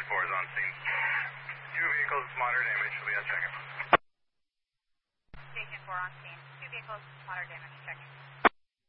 4 is on scene. 2 vehicles, moderate damage. We'll be on check-in. Station 4 on scene. 2 vehicles, moderate damage. Check-in.